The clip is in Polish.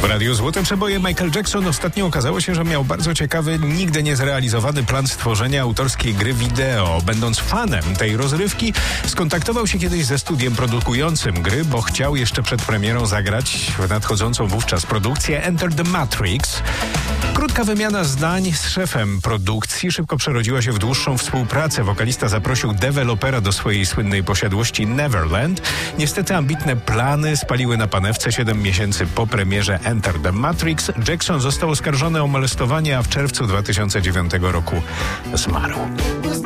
W Radiu Złote Przeboje Michael Jackson ostatnio okazało się, że miał bardzo ciekawy, nigdy niezrealizowany plan stworzenia autorskiej gry wideo. Będąc fanem tej rozrywki, skontaktował się kiedyś ze studiem produkującym gry, bo chciał jeszcze przed premierą zagrać w nadchodzącą wówczas produkcję Enter the Matrix. Krótka wymiana zdań z szefem produkcji szybko przerodziła się w dłuższą współpracę. Wokalista zaprosił dewelopera do swojej słynnej posiadłości Neverland. Niestety ambitne plany spaliły na panewce 7 miesięcy po premierze Enter the Matrix. Jackson został oskarżony o molestowanie, a w czerwcu 2009 roku zmarł.